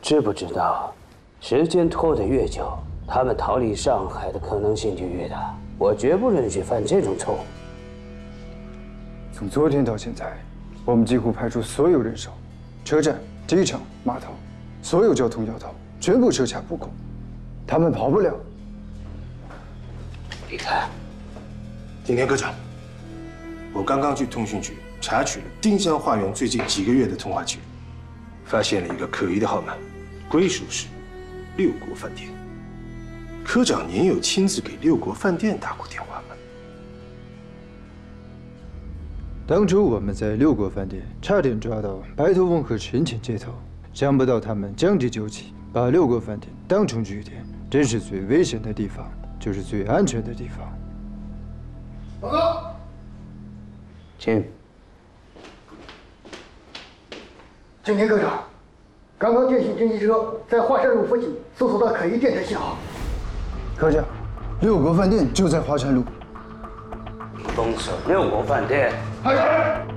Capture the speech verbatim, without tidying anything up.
知不知道，时间拖得越久，他们逃离上海的可能性就越大。我绝不允许犯这种错误。 从昨天到现在，我们几乎派出所有人手，车站、机场、码头，所有交通要道全部设卡布控，他们跑不了。 你看， 景天科长，我刚刚去通讯局查取了丁香花园最近几个月的通话记录，发现了一个可疑的号码，归属是六国饭店。科长，您有亲自给六国饭店打过电话吗？ 当初我们在六国饭店差点抓到白头翁和陈潜接头，想不到他们将计就计，把六国饭店当成据点。真是最危险的地方，就是最安全的地方。 报告， 请。 景天科长，刚刚电信侦缉车在华山路附近搜索到可疑电台信号。 科长，六国饭店就在华山路。 封锁六国饭店。 哎！